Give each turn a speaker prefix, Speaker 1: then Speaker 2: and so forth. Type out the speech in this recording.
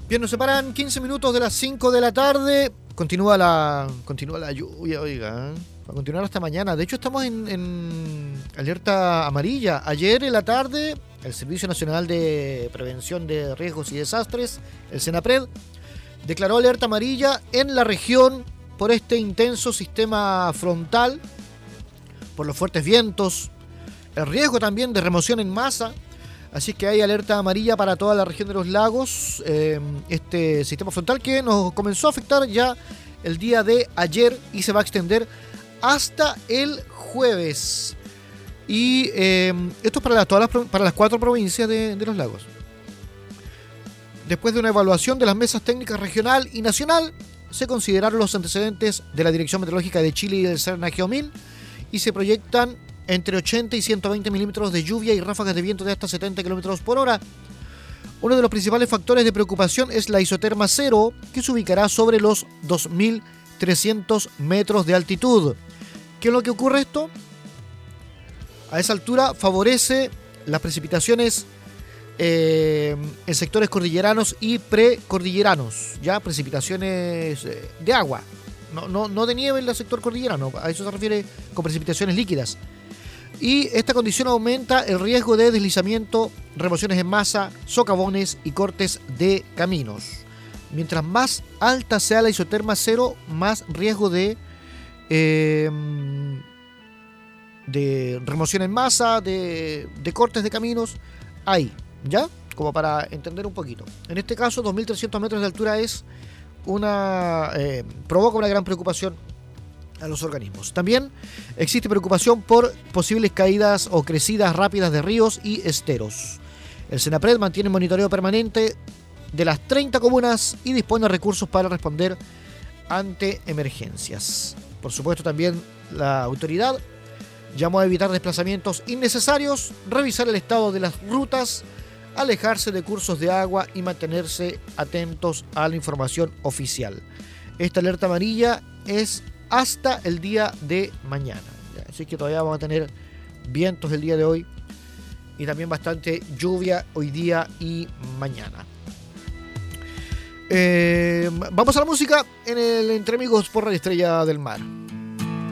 Speaker 1: Bien, nos separan 15 minutos de las 5 de la tarde. Continúa la lluvia, oiga. Va a continuar hasta mañana. De hecho, estamos en alerta amarilla. Ayer en la tarde, el Servicio Nacional de Prevención de Riesgos y Desastres, el SENAPRED, declaró alerta amarilla en la región por este intenso sistema frontal, por los fuertes vientos, el riesgo también de remoción en masa. Así que hay alerta amarilla para toda la región de los lagos. Este sistema frontal que nos comenzó a afectar ya el día de ayer y se va a extender hasta el jueves. Y esto es para las 4 provincias de los lagos. Después de una evaluación de las mesas técnicas regional y nacional, se consideraron los antecedentes de la Dirección Meteorológica de Chile y del CERNA-GEOMIN y se proyectan entre 80 y 120 milímetros de lluvia y ráfagas de viento de hasta 70 kilómetros por hora. Uno de los principales factores de preocupación es la isoterma cero, que se ubicará sobre los 2.300 metros de altitud. ¿Qué es lo que ocurre esto? A esa altura favorece las precipitaciones en sectores cordilleranos y precordilleranos, ya precipitaciones de agua, no de nieve en el sector cordillerano, a eso se refiere con precipitaciones líquidas. Y esta condición aumenta el riesgo de deslizamiento, remociones en masa, socavones y cortes de caminos. Mientras más alta sea la isoterma cero, más riesgo de remoción en masa, de cortes de caminos hay, ¿ya? Como para entender un poquito. En este caso, 2.300 metros de altura provoca una gran preocupación a los organismos. También existe preocupación por posibles caídas o crecidas rápidas de ríos y esteros. El SENAPRED mantiene monitoreo permanente de las 30 comunas y dispone de recursos para responder ante emergencias. Por supuesto, también la autoridad llamó a evitar desplazamientos innecesarios, revisar el estado de las rutas, alejarse de cursos de agua y mantenerse atentos a la información oficial. Esta alerta amarilla es hasta el día de mañana. Así que todavía vamos a tener vientos el día de hoy y también bastante lluvia hoy día y mañana. Vamos a la música en el Entre Amigos por Radio Estrella del Mar.